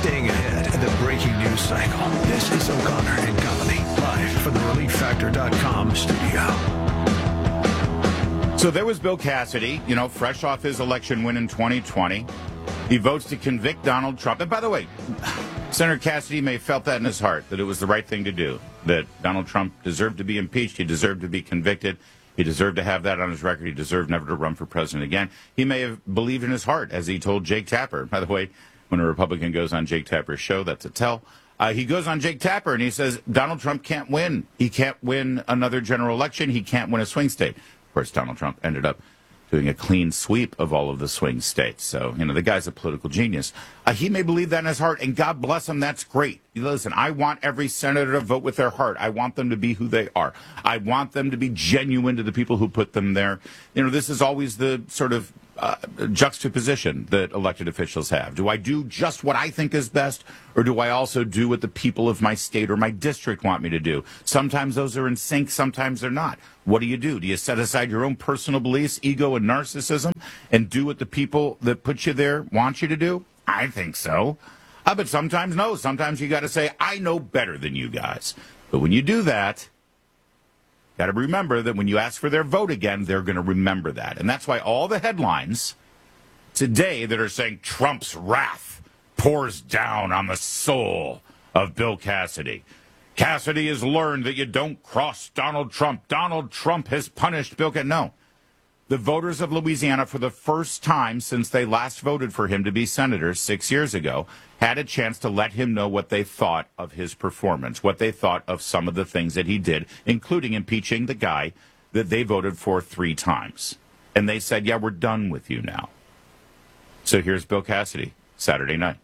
staying ahead of the breaking news cycle. This is O'Connor and Company, live from the ReliefFactor.com studio. So there was Bill Cassidy, fresh off his election win in 2020. He votes to convict Donald Trump. And by the way, Senator Cassidy may have felt that in his heart, that it was the right thing to do, that Donald Trump deserved to be impeached. He deserved to be convicted. He deserved to have that on his record. He deserved never to run for president again. He may have believed in his heart, as he told Jake Tapper. By the way, when a Republican goes on Jake Tapper's show, that's a tell. He goes on Jake Tapper and he says, Donald Trump can't win. He can't win another general election. He can't win a swing state. Of course, Donald Trump ended up doing a clean sweep of all of the swing states. So, the guy's a political genius. He may believe that in his heart, and God bless him, that's great. Listen, I want every senator to vote with their heart. I want them to be who they are. I want them to be genuine to the people who put them there. This is always the sort of juxtaposition that elected officials have. Do I do just what I think is best, or do I also do what the people of my state or my district want me to do? Sometimes those are in sync, sometimes they're not. What do? Do you set aside your own personal beliefs, ego, and narcissism, and do what the people that put you there want you to do? I think so. But sometimes no. Sometimes you got to say, I know better than you guys. But when you do that, got to remember that when you ask for their vote again, they're going to remember that. And that's why all the headlines today that are saying Trump's wrath pours down on the soul of Bill Cassidy. Cassidy has learned that you don't cross Donald Trump. Donald Trump has punished Bill Cassidy. No. The voters of Louisiana, for the first time since they last voted for him to be senator 6 years ago, had a chance to let him know what they thought of his performance, what they thought of some of the things that he did, including impeaching the guy that they voted for 3 times. And they said, yeah, we're done with you now. So here's Bill Cassidy, Saturday night.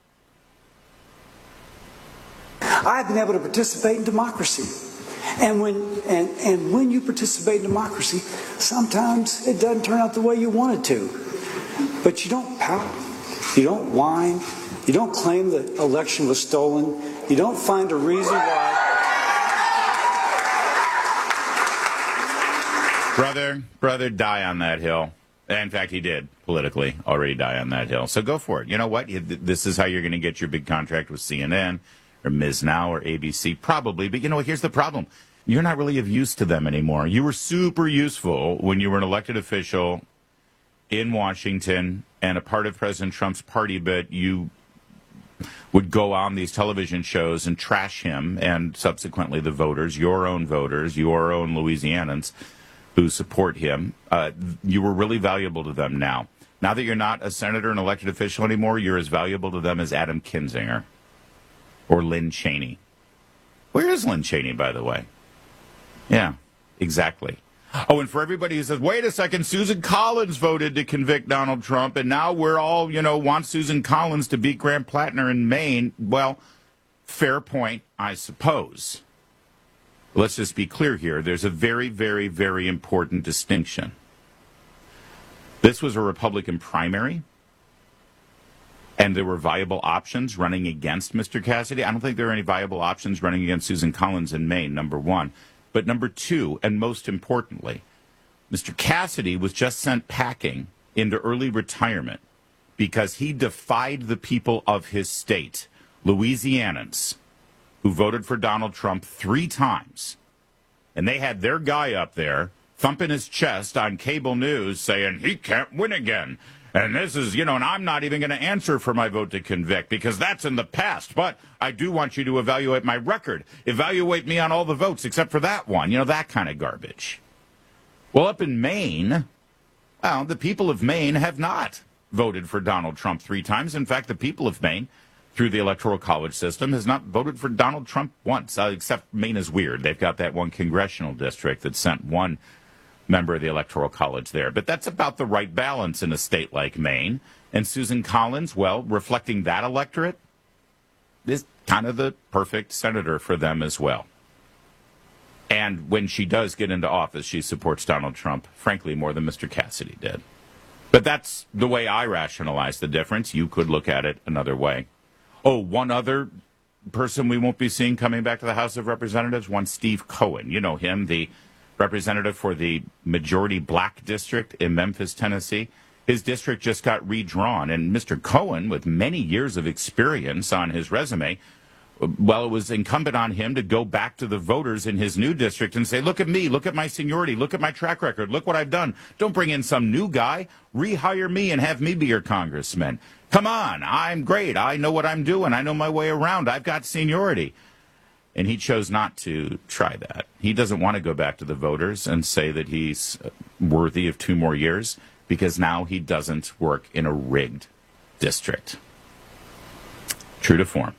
I've been able to participate in democracy. And when you participate in democracy, sometimes it doesn't turn out the way you want it to. But you don't pout, you don't whine, you don't claim the election was stolen, you don't find a reason why. Brother, die on that hill. In fact, he did politically already die on that hill. So go for it. You know what? This is how you're going to get your big contract with CNN or Ms. Now or ABC, probably. But here's the problem. You're not really of use to them anymore. You were super useful when you were an elected official in Washington and a part of President Trump's party, but you would go on these television shows and trash him and subsequently the voters, your own Louisianans who support him. You were really valuable to them now. Now that you're not a senator and elected official anymore, you're as valuable to them as Adam Kinzinger or Lynn Cheney. Where is Lynn Cheney, by the way? Yeah, exactly. Oh, and for everybody who says, wait a second, Susan Collins voted to convict Donald Trump, and now we're all, want Susan Collins to beat Grant Plattner in Maine. Well, fair point, I suppose. Let's just be clear here. There's a very, very, very important distinction. This was a Republican primary, and there were viable options running against Mr. Cassidy. I don't think there are any viable options running against Susan Collins in Maine, number one. But number two, and most importantly, Mr. Cassidy was just sent packing into early retirement because he defied the people of his state, Louisianans, who voted for Donald Trump 3 times. And they had their guy up there thumping his chest on cable news saying he can't win again. And this is, and I'm not even going to answer for my vote to convict because that's in the past. But I do want you to evaluate my record. Evaluate me on all the votes except for that one. That kind of garbage. Well, up in Maine, the people of Maine have not voted for Donald Trump 3 times. In fact, the people of Maine, through the Electoral College system, has not voted for Donald Trump once, except Maine is weird. They've got that one congressional district that sent one member of the Electoral College there. But that's about the right balance in a state like Maine. And Susan Collins, well, reflecting that electorate, is kind of the perfect senator for them as well. And when she does get into office, she supports Donald Trump, frankly, more than Mr. Cassidy did. But that's the way I rationalize the difference. You could look at it another way. Oh, one other person we won't be seeing coming back to the House of Representatives, one Steve Cohen. You know him, the representative for the majority black district in Memphis, Tennessee. His district just got redrawn, and Mr. Cohen, with many years of experience on his resume, well, it was incumbent on him to go back to the voters in his new district and say, look at me, look at my seniority, look at my track record, look what I've done. Don't bring in some new guy. Rehire me and have me be your congressman. Come on, I'm great. I know what I'm doing. I know my way around. I've got seniority. And he chose not to try that. He doesn't want to go back to the voters and say that he's worthy of 2 more years because now he doesn't work in a rigged district. True to form.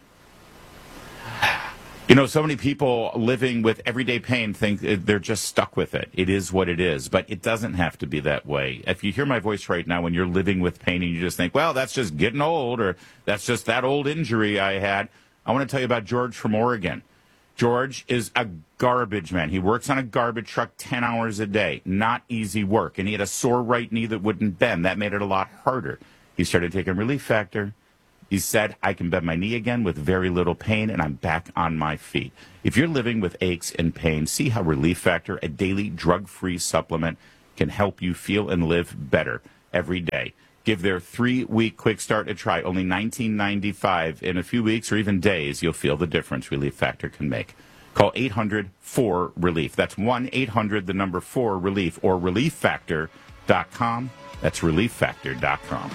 You know, so many people living with everyday pain think they're just stuck with it. It is what it is, but it doesn't have to be that way. If you hear my voice right now when you're living with pain and you just think, well, that's just getting old, or that's just that old injury I had, I want to tell you about George from Oregon. George is a garbage man. He works on a garbage truck 10 hours a day. Not easy work. And he had a sore right knee that wouldn't bend. That made it a lot harder. He started taking Relief Factor. He said, I can bend my knee again with very little pain, and I'm back on my feet. If you're living with aches and pain, see how Relief Factor, a daily drug-free supplement, can help you feel and live better every day. Give their 3-week quick start a try, only $19.95. In a few weeks or even days, you'll feel the difference Relief Factor can make. Call 800-4-RELIEF. That's 1-800-4-RELIEF or ReliefFactor.com. That's ReliefFactor.com.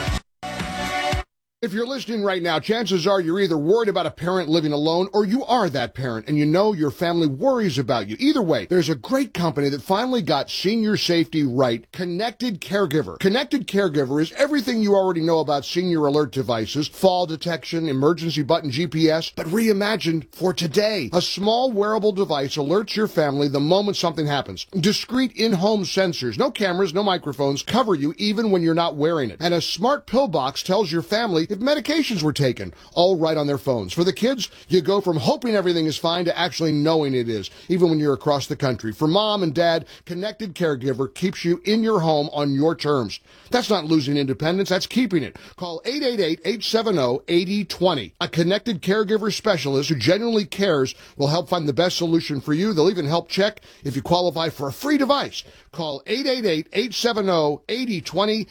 If you're listening right now, chances are you're either worried about a parent living alone or you are that parent and you know your family worries about you. Either way, there's a great company that finally got senior safety right, Connected Caregiver. Connected Caregiver is everything you already know about senior alert devices, fall detection, emergency button GPS, but reimagined for today. A small wearable device alerts your family the moment something happens. Discrete in-home sensors, no cameras, no microphones, cover you even when you're not wearing it. And a smart pill box tells your family if medications were taken, all right on their phones. For the kids, you go from hoping everything is fine to actually knowing it is, even when you're across the country. For mom and dad, Connected Caregiver keeps you in your home on your terms. That's not losing independence, that's keeping it. Call 888-870-8020. A Connected Caregiver specialist who genuinely cares will help find the best solution for you. They'll even help check if you qualify for a free device. Call 888-870-8020,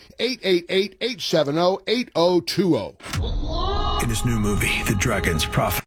888-870-8020. In his new movie, The Dragon's Prophet.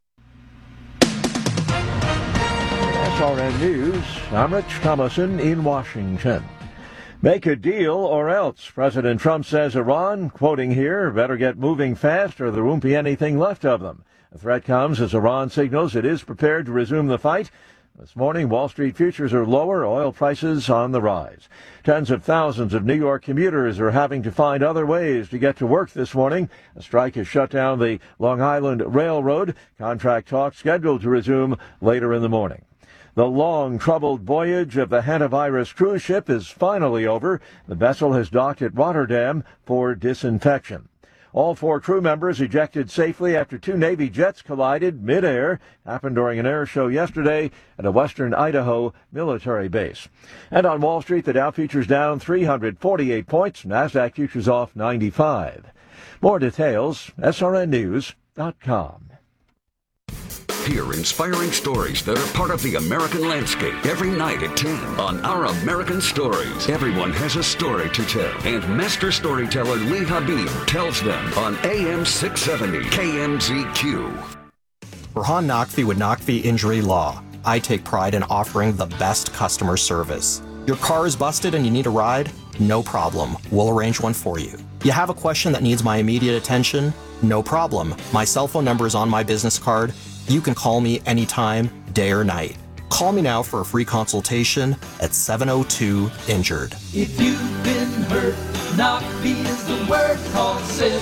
SRN News, I'm Rich Thomason in Washington. Make a deal or else. President Trump says Iran, quoting here, better get moving fast or there won't be anything left of them. The threat comes as Iran signals it is prepared to resume the fight. This morning, Wall Street futures are lower, oil prices on the rise. Tens of thousands of New York commuters are having to find other ways to get to work this morning. A strike has shut down the Long Island Railroad. Contract talks scheduled to resume later in the morning. The long, troubled voyage of the Hantavirus cruise ship is finally over. The vessel has docked at Rotterdam for disinfection. All 4 crew members ejected safely after 2 Navy jets collided midair. Happened during an air show yesterday at a western Idaho military base. And on Wall Street, the Dow futures down 348 points. NASDAQ futures off 95. More details, srnnews.com. Hear inspiring stories that are part of the American landscape every night at 10 on Our American Stories. Everyone has a story to tell, and master storyteller Lee Habib tells them on AM 670 KMZQ. Burhan Naqvi with Naqvi Injury Law. I take pride in offering the best customer service. Your car is busted and you need a ride? No problem. We'll arrange one for you. You have a question that needs my immediate attention? No problem. My cell phone number is on my business card. You can call me anytime, day or night. Call me now for a free consultation at 702-INJURED. If you've been hurt, Naqvi is the word. Call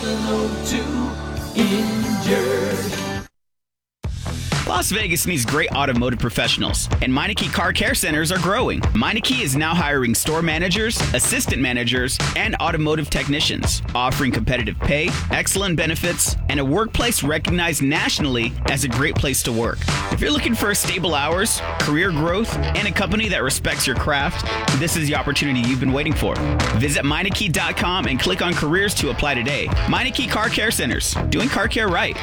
702-INJURED. Las Vegas needs great automotive professionals, and Meineke Car Care Centers are growing. Meineke is now hiring store managers, assistant managers, and automotive technicians, offering competitive pay, excellent benefits, and a workplace recognized nationally as a great place to work. If you're looking for stable hours, career growth, and a company that respects your craft, this is the opportunity you've been waiting for. Visit Meineke.com and click on careers to apply today. Meineke Car Care Centers, doing car care right.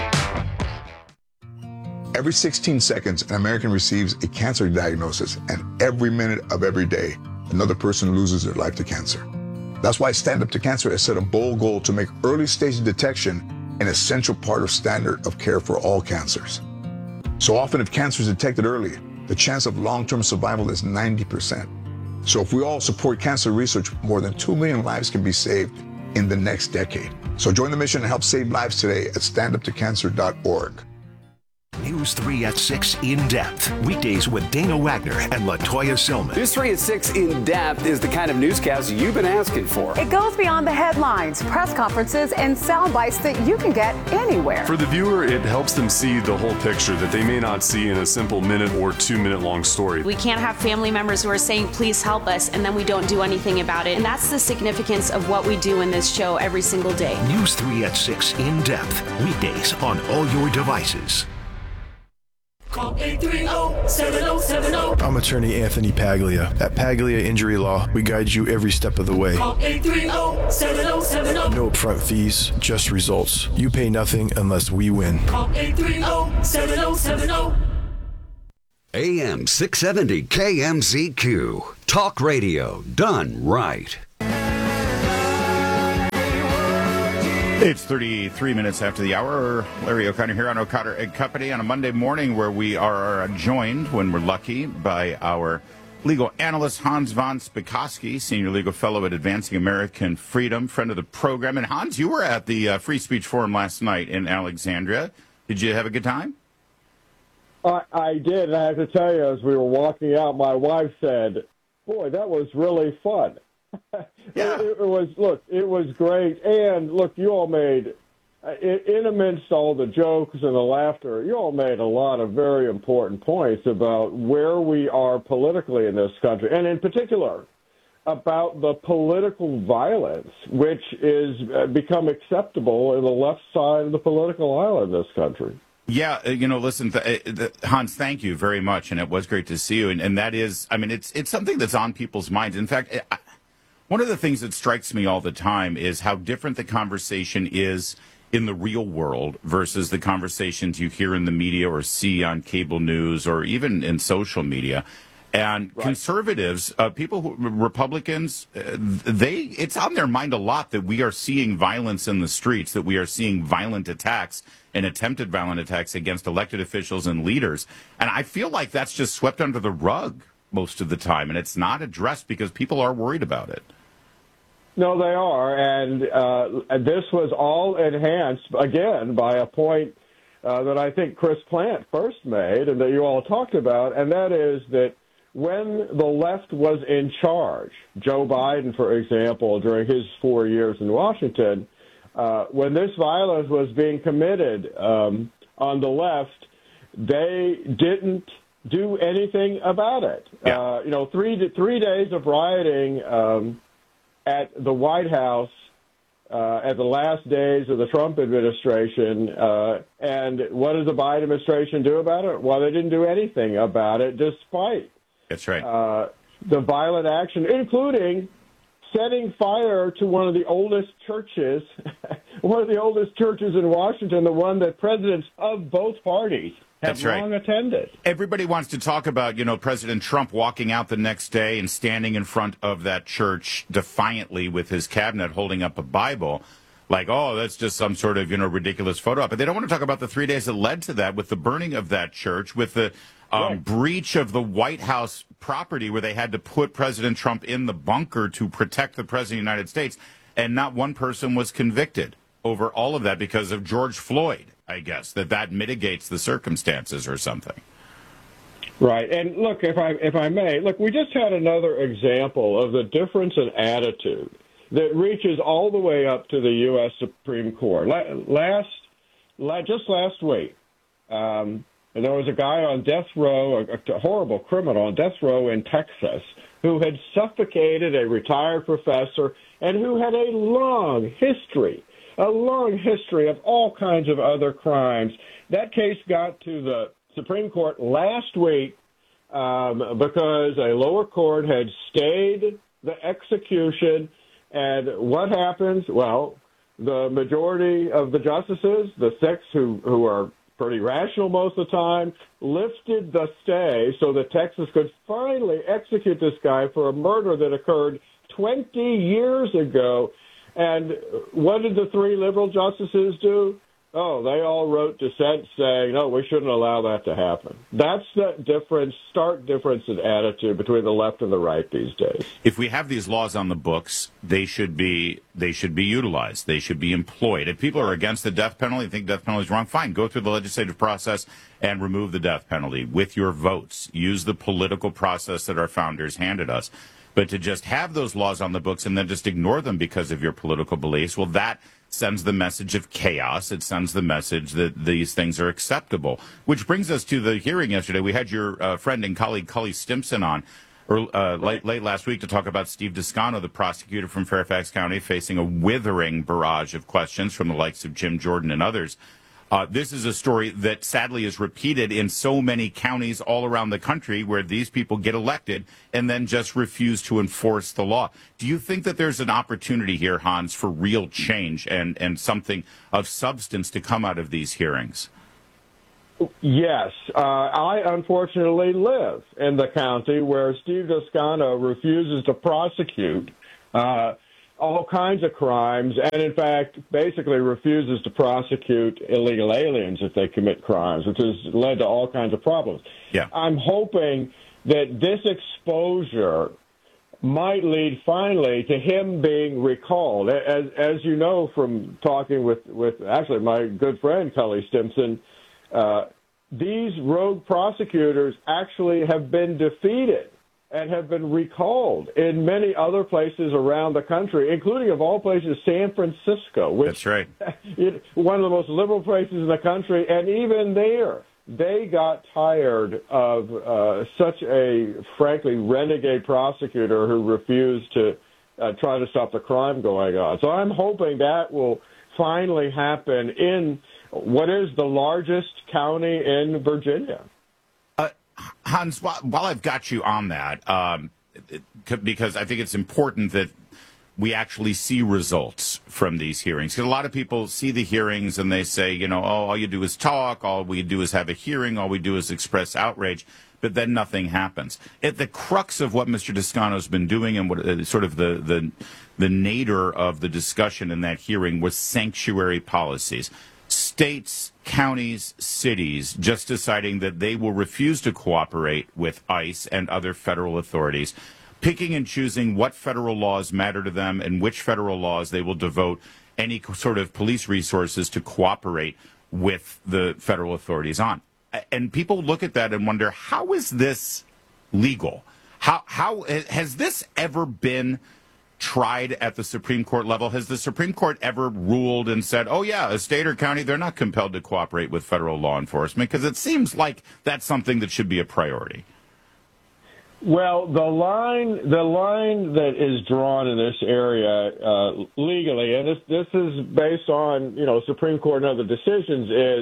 Every 16 seconds, an American receives a cancer diagnosis, and every minute of every day, another person loses their life to cancer. That's why Stand Up to Cancer has set a bold goal to make early stage detection an essential part of standard of care for all cancers. So often if cancer is detected early, the chance of long-term survival is 90%. So if we all support cancer research, more than 2 million lives can be saved in the next decade. So join the mission and help save lives today at standuptocancer.org. News 3 at 6 In Depth. Weekdays with Dana Wagner and LaToya Silman. News 3 at 6 In Depth is the kind of newscast you've been asking for. It goes beyond the headlines, press conferences, and sound bites that you can get anywhere. For the viewer, it helps them see the whole picture that they may not see in a simple minute or 2 minute long story. We can't have family members who are saying, please help us, and then we don't do anything about it. And that's the significance of what we do in this show every single day. News 3 at 6 In Depth. Weekdays on all your devices. Call 830-7070. I'm attorney Anthony Paglia. At Paglia Injury Law, we guide you every step of the way. Call 830-7070. No upfront fees, just results. You pay nothing unless we win. Call 830-7070. AM 670 KMZQ. Talk radio done right. It's 33 minutes after the hour. Larry O'Connor here on O'Connor and Company on a Monday morning where we are joined, when we're lucky, by our legal analyst, Hans von Spakovsky, Senior Legal Fellow at Advancing American Freedom, friend of the program. And Hans, you were at the Free Speech Forum last night in Alexandria. Did you have a good time? I did, and I have to tell you, as we were walking out, my wife said, boy, that was really fun. Yeah. It was great. And look, you all made, in amidst all the jokes and the laughter, you all made a lot of very important points about where we are politically in this country, and in particular about the political violence which is become acceptable in the left side of the political aisle in this country. Yeah, listen, Hans, thank you very much, and it was great to see you. And that is, I mean, it's something that's on people's minds. In fact, one of the things that strikes me all the time is how different the conversation is in the real world versus the conversations you hear in the media or see on cable news or even in social media. And right. Conservatives, Republicans, it's on their mind a lot that we are seeing violence in the streets, that we are seeing violent attacks and attempted violent attacks against elected officials and leaders. And I feel like that's just swept under the rug most of the time, and it's not addressed because people are worried about it. No, they are, and this was all enhanced, again, by a point that I think Chris Plant first made and that you all talked about, and that is that when the left was in charge, Joe Biden, for example, during his 4 years in Washington, when this violence was being committed on the left, they didn't do anything about it. Yeah. 3 days of rioting at the White House at the last days of the Trump administration, and what did the Biden administration do about it? Well, they didn't do anything about it, despite that's right. The violent action, including setting fire to one of the oldest churches, in Washington, the one that presidents of both parties have long attended. Everybody wants to talk about, President Trump walking out the next day and standing in front of that church defiantly with his cabinet holding up a Bible. Like, oh, that's just some sort of, ridiculous photo op. But they don't want to talk about the 3 days that led to that, with the burning of that church, with the breach of the White House property where they had to put President Trump in the bunker to protect the President of the United States. And not one person was convicted over all of that because of George Floyd, I guess, that mitigates the circumstances or something. Right. And look, if I may, we just had another example of the difference in attitude that reaches all the way up to the U.S. Supreme Court. Just last week, there was a guy on death row, a horrible criminal on death row in Texas, who had suffocated a retired professor and who had a long history of all kinds of other crimes. That case got to the Supreme Court last week because a lower court had stayed the execution. And what happens? Well, the majority of the justices, the six who are pretty rational most of the time, lifted the stay so that Texas could finally execute this guy for a murder that occurred 20 years ago. And what did the 3 liberal justices do? Oh, they all wrote dissent saying, no, we shouldn't allow that to happen. That's the difference, stark difference in attitude between the left and the right these days. If we have these laws on the books, they should be utilized. They should be employed. If people are against the death penalty, think death penalty is wrong, fine. Go through the legislative process and remove the death penalty with your votes. Use the political process that our founders handed us. But to just have those laws on the books and then just ignore them because of your political beliefs, well, that sends the message of chaos. It sends the message that these things are acceptable. Which brings us to the hearing yesterday. We had your friend and colleague Cully Stimson on late last week to talk about Steve Descano, the prosecutor from Fairfax County, facing a withering barrage of questions from the likes of Jim Jordan and others. This is a story that sadly is repeated in so many counties all around the country where these people get elected and then just refuse to enforce the law. Do you think that there's an opportunity here, Hans, for real change and something of substance to come out of these hearings? Yes. I unfortunately live in the county where Steve Descano refuses to prosecute all kinds of crimes, and in fact, basically refuses to prosecute illegal aliens if they commit crimes, which has led to all kinds of problems. Yeah. I'm hoping that this exposure might lead finally to him being recalled. As you know from talking with actually my good friend Cully Stimson, these rogue prosecutors actually have been defeated and have been recalled in many other places around the country, including, of all places, San Francisco, which that's right, one of the most liberal places in the country. And even there, they got tired of such a, frankly, renegade prosecutor who refused to try to stop the crime going on. So I'm hoping that will finally happen in what is the largest county in Virginia. Hans, while I've got you on that, because I think it's important that we actually see results from these hearings. Because a lot of people see the hearings and they say, you know, oh, all you do is talk, all we do is have a hearing, all we do is express outrage, but then nothing happens. At the crux of what Mr. Descano's been doing and what sort of the nadir of the discussion in that hearing was sanctuary policies. States, counties, cities just deciding that they will refuse to cooperate with ICE and other federal authorities, picking and choosing what federal laws matter to them and which federal laws they will devote any sort of police resources to cooperate with the federal authorities on. And people look at that and wonder, how is this legal? How has this ever been tried at the Supreme Court level? Has the Supreme Court ever ruled and said, oh, yeah, a state or county, they're not compelled to cooperate with federal law enforcement? Because it seems like that's something that should be a priority. Well, the line that is drawn in this area legally, and this is based on, Supreme Court and other decisions, is,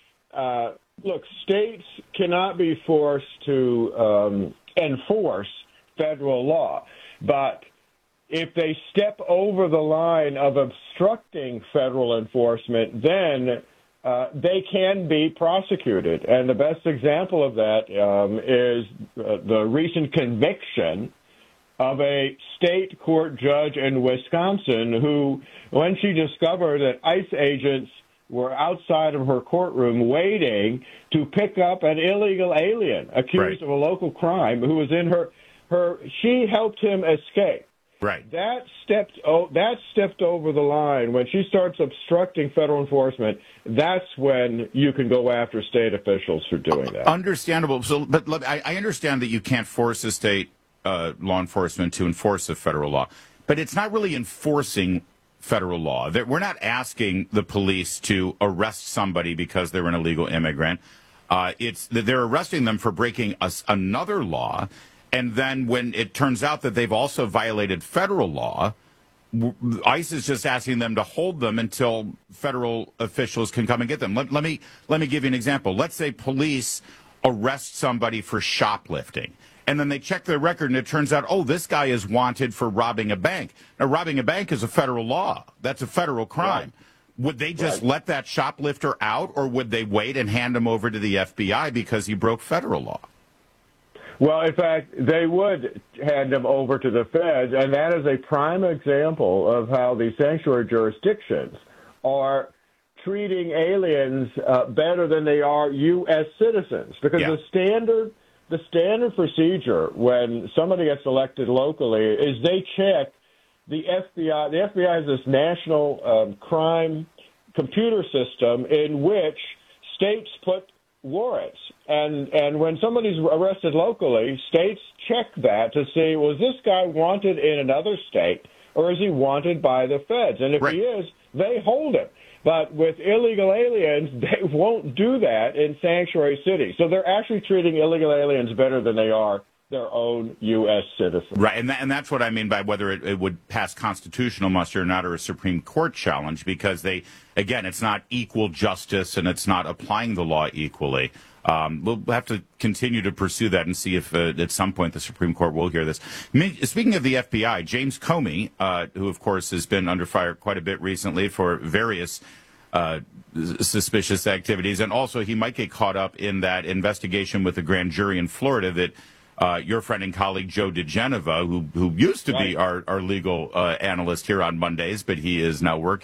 look, states cannot be forced to enforce federal law, but if they step over the line of obstructing federal enforcement, then they can be prosecuted. And the best example of that is the recent conviction of a state court judge in Wisconsin who, when she discovered that ICE agents were outside of her courtroom waiting to pick up an illegal alien accused of a local crime who was in she helped him escape. Right. That stepped over the line. When she starts obstructing federal enforcement, that's when you can go after state officials for doing that. Understandable. So, but I understand that you can't force a state law enforcement to enforce a federal law, but it's not really enforcing federal law. We're not asking the police to arrest somebody because they're an illegal immigrant. It's that they're arresting them for breaking another law. And then when it turns out that they've also violated federal law, ICE is just asking them to hold them until federal officials can come and get them. Let me give you an example. Let's say police arrest somebody for shoplifting, and then they check their record, and it turns out, oh, this guy is wanted for robbing a bank. Now, robbing a bank is a federal law. That's a federal crime. Right. Would they just let that shoplifter out, or would they wait and hand him over to the FBI because he broke federal law? Well, in fact, they would hand them over to the feds, and that is a prime example of how the sanctuary jurisdictions are treating aliens better than they are U.S. citizens. Because the standard procedure when somebody gets elected locally is they check the FBI. The FBI has this national crime computer system in which states put warrants. And when somebody's arrested locally, states check that to see, was this guy wanted in another state or is he wanted by the feds? And if he is, they hold him. But with illegal aliens, they won't do that in sanctuary cities. So they're actually treating illegal aliens better than they are their own U.S. citizens. Right, and that's what I mean by whether it would pass constitutional muster or not, or a Supreme Court challenge, because it's not equal justice and it's not applying the law equally. We'll have to continue to pursue that and see if at some point the Supreme Court will hear this. Speaking of the FBI, James Comey, who of course has been under fire quite a bit recently for various suspicious activities, and also he might get caught up in that investigation with the grand jury in Florida that your friend and colleague Joe DeGeneva, who used to be our legal analyst here on Mondays, but he is now working